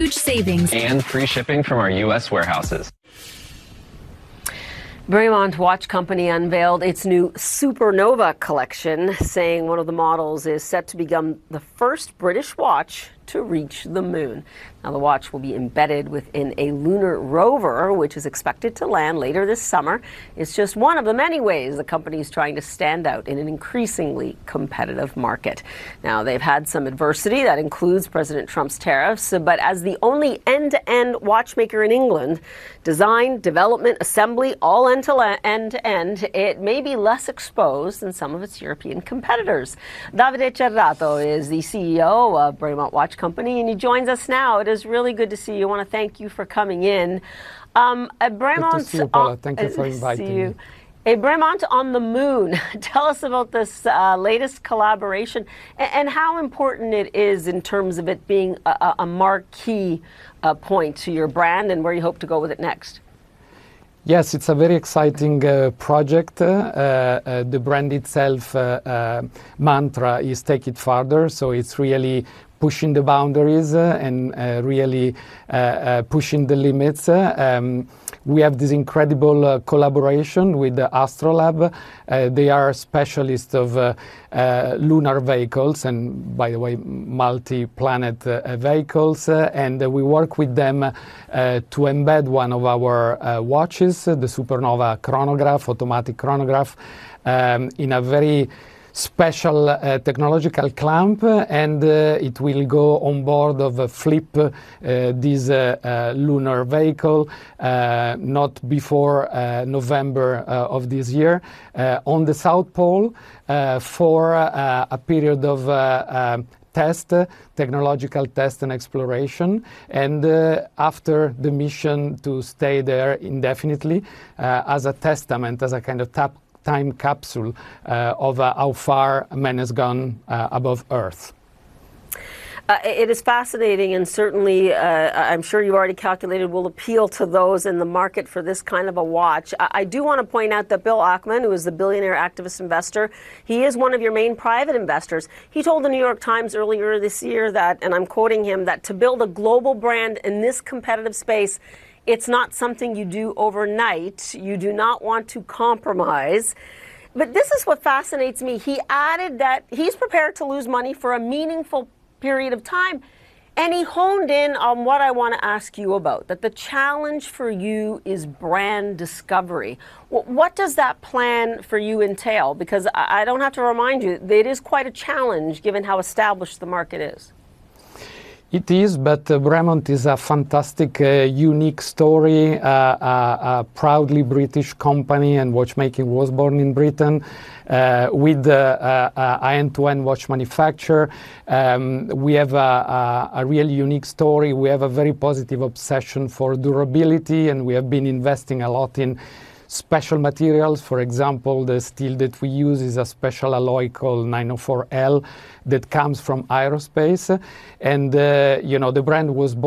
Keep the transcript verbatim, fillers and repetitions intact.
huge savings and free shipping from our U S warehouses. Bremont Watch Company unveiled its new Supernova collection, saying one of the models is set to become the first British watch to reach the moon. Now, the watch will be embedded within a lunar rover, which is expected to land later this summer. It's just one of the many ways the company is trying to stand out in an increasingly competitive market. Now, they've had some adversity that includes President Trump's tariffs, but as the only end-to-end watchmaker in England, design, development, assembly, all end-to-end to end, it may be less exposed than some of its European competitors. Davide Cerrato is the C E O of Bremont Watch Company, and he joins us now. It is really good to see you. I want to thank you for coming in. Um, at Bremont, good to see you, Paula. Thank you for inviting me. A Bremont on the moon. Tell us about this uh, latest collaboration and, and how important it is in terms of it being a, a marquee uh, point to your brand and where you hope to go with it next. Yes, it's a very exciting uh, project. Uh, uh, the brand itself uh, uh, mantra is take it further, so it's really pushing the boundaries uh, and uh, really uh, uh, pushing the limits. Uh, um, we have this incredible uh, collaboration with the Astrolab. Uh, they are specialists of uh, uh, lunar vehicles and, by the way, multi-planet uh, vehicles. Uh, and uh, we work with them uh, to embed one of our uh, watches, the Supernova chronograph, automatic chronograph, um, in a very special uh, technological clamp, and uh, it will go on board of a Flip, uh, this uh, uh, lunar vehicle, uh, not before uh, November uh, of this year, uh, on the South Pole uh, for uh, a period of uh, uh, test, uh, technological test and exploration, and uh, after the mission to stay there indefinitely uh, as a testament, as a kind of tap time capsule uh, of uh, how far man has gone uh, above Earth. Uh, it is fascinating, and certainly, uh, I'm sure you already calculated, will appeal to those in the market for this kind of a watch. I, I do want to point out that Bill Ackman, who is the billionaire activist investor, he is one of your main private investors. He told the New York Times earlier this year that, and I'm quoting him, that to build a global brand in this competitive space, it's not something you do overnight. You do not want to compromise. But this is what fascinates me. He added that he's prepared to lose money for a meaningful period of time. And he honed in on what I want to ask you about, that the challenge for you is brand discovery. What does that plan for you entail? Because I don't have to remind you, it is quite a challenge given how established the market is. It is, but uh, Bremont is a fantastic, uh, unique story, uh, uh, a proudly British company, and watchmaking was born in Britain, uh, with uh, uh, a end-to-end watch manufacturer. Um, we have a, a, a really unique story. We have a very positive obsession for durability, and we have been investing a lot in special materials. For example, the steel that we use is a special alloy called nine oh four L that comes from aerospace. And, uh, you know, the brand was born